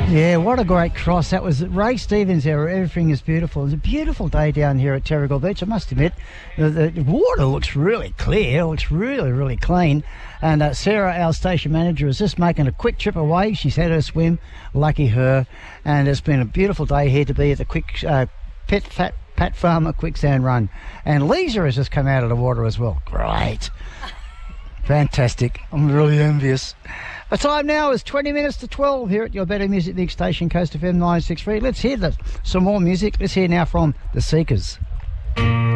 Yeah, what a great cross. That was Ray Stevens there. Everything is beautiful. It's a beautiful day down here at Terrigal Beach, I must admit. The water looks really clear. It looks really, really clean. And Sarah, our station manager, is just making a quick trip away. She's had her swim. Lucky her. And it's been a beautiful day here to be at the Pat Farmer Quicksand Run. And Lisa has just come out of the water as well. Great. Fantastic. I'm really envious. The time now is 20 minutes to 12 here at your Better Music Mix station, Coast FM 963. Let's hear some more music. Let's hear now from The Seekers.